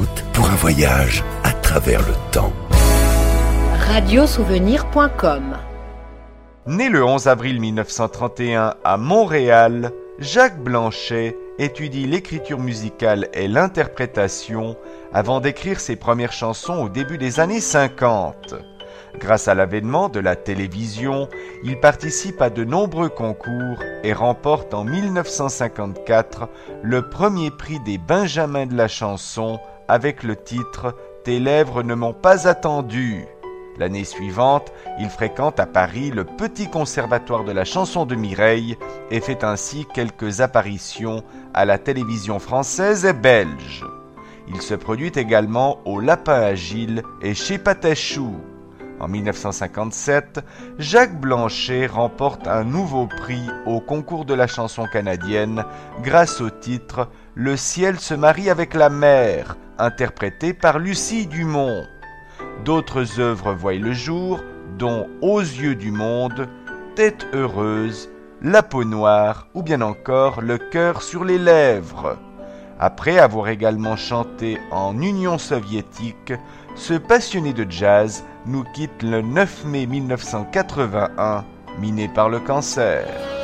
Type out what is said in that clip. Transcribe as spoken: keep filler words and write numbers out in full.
route pour un voyage à travers le temps. radiosouvenir point com. Né le onze avril mille neuf cent trente et un à Montréal, Jacques Blanchet étudie l'écriture musicale et l'interprétation avant d'écrire ses premières chansons au début des années cinquante. Grâce à l'avènement de la télévision, il participe à de nombreux concours et remporte en mille neuf cent cinquante-quatre le premier prix des Benjamins de la chanson avec le titre « Tes lèvres ne m'ont pas attendu ». L'année suivante, il fréquente à Paris le Petit Conservatoire de la chanson de Mireille et fait ainsi quelques apparitions à la télévision française et belge. Il se produit également au Lapin Agile et chez Patachou. En mille neuf cent cinquante-sept, Jacques Blanchet remporte un nouveau prix au concours de la chanson canadienne grâce au titre « Le ciel se marie avec la mer » interprété par Lucie Dumont. D'autres œuvres voient le jour, dont « Aux yeux du monde »,« Tête heureuse »,« La peau noire » ou bien encore « Le cœur sur les lèvres ». Après avoir également chanté en Union soviétique, ce passionné de jazz nous quitte le neuf mai mille neuf cent quatre-vingt-un, miné par le cancer.